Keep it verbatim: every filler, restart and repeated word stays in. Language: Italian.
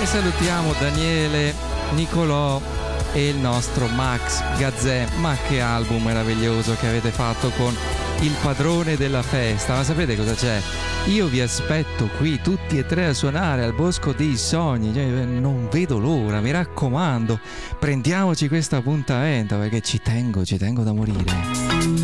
E salutiamo Daniele, Nicolò e il nostro Max Gazzè. Ma che album meraviglioso che avete fatto con Il padrone della festa. Ma sapete cosa c'è? Io vi aspetto qui tutti e tre a suonare al Bosco dei Sogni, cioè, non vedo l'ora, mi raccomando, prendiamoci questo appuntamento perché ci tengo, ci tengo da morire.